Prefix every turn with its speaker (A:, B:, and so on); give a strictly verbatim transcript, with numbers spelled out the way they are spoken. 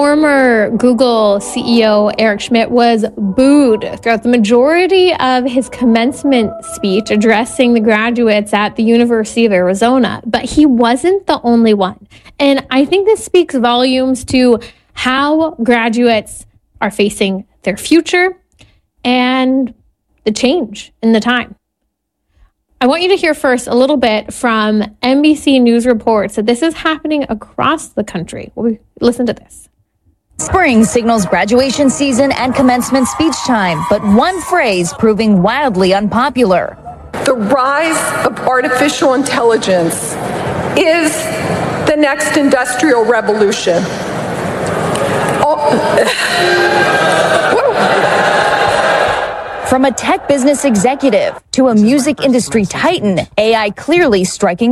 A: Former Google C E O Eric Schmidt was booed throughout the majority of his commencement speech addressing the graduates at the University of Arizona, but he wasn't the only one. And I think this speaks volumes to how graduates are facing their future and the change in the time. I want you to hear first a little bit from N B C News reports that this is happening across the country. Listen to this.
B: Spring signals graduation season and commencement speech time, but one phrase proving wildly unpopular.
C: The rise of artificial intelligence is the next industrial revolution. Oh.
B: From a tech business executive to a music industry titan, A I clearly striking